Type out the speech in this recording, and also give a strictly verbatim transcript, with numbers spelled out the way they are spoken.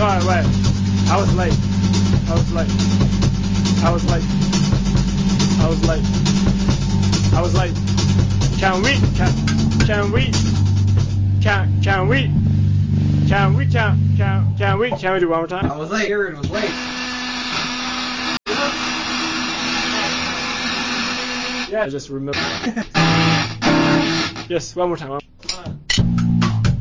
Sorry, wait. I was late. I was late. I was late. I was late. I was late. Can we? Can can we? Can can we? Can we? Can can can we? Can we do one more time? I was late. Aaron was late. Yeah, just remember. Yes, one more time.